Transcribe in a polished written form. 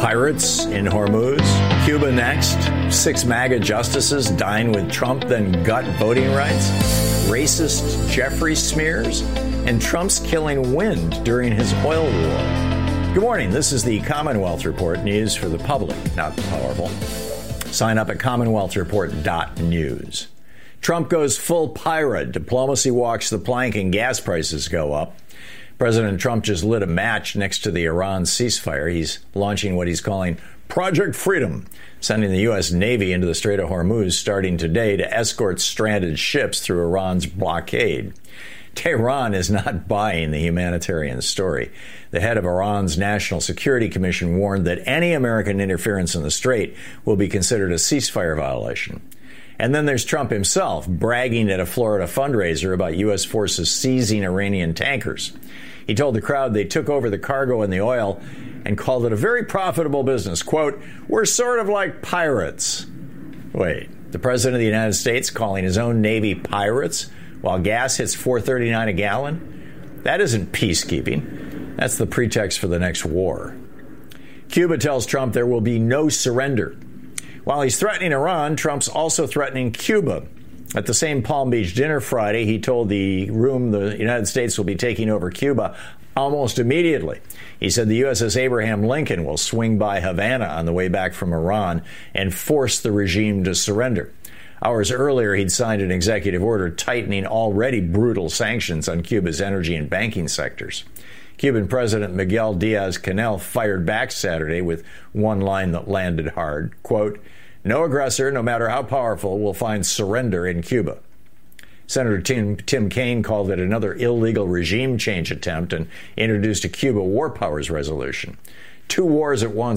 Pirates in Hormuz, Cuba next, 6 MAGA justices dine with Trump, then gut voting rights, racist Jeffrey smears, and Trump's killing wind during his oil war. Good morning. This is the Commonwealth Report, news for the public, not the powerful. Sign up at commonwealthreport.news. Trump goes full pirate. Diplomacy walks the plank and gas prices go up. President Trump just lit a match next to the Iran ceasefire. He's launching what he's calling Project Freedom, sending the U.S. Navy into the Strait of Hormuz starting today to escort stranded ships through Iran's blockade. Tehran is not buying the humanitarian story. The head of Iran's National Security Commission warned that any American interference in the strait will be considered a ceasefire violation. And then there's Trump himself bragging at a Florida fundraiser about U.S. forces seizing Iranian tankers. He told the crowd they took over the cargo and the oil and called it a very profitable business. Quote, "We're sort of like pirates." Wait, the president of the United States calling his own Navy pirates while gas hits $4.39 a gallon? That isn't peacekeeping. That's the pretext for the next war. Cuba tells Trump there will be no surrender. While he's threatening Iran, Trump's also threatening Cuba. At the same Palm Beach dinner Friday, he told the room the United States will be taking over Cuba almost immediately. He said the USS Abraham Lincoln will swing by Havana on the way back from Iran and force the regime to surrender. Hours earlier, he'd signed an executive order tightening already brutal sanctions on Cuba's energy and banking sectors. Cuban President Miguel Diaz-Canel fired back Saturday with one line that landed hard. Quote, "No aggressor, no matter how powerful, will find surrender in Cuba." Senator Tim Kaine called it another illegal regime change attempt and introduced a Cuba war powers resolution. 2 wars at once